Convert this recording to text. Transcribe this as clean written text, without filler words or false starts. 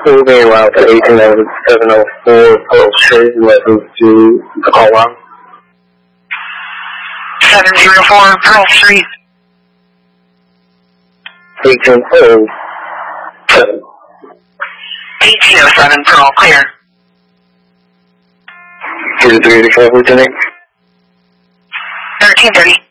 We'll be around at 180704 Pearl Street, listen to the call line. 704 Pearl Street. 1807. 1807 Pearl, clear. 385, Lieutenant. 1330.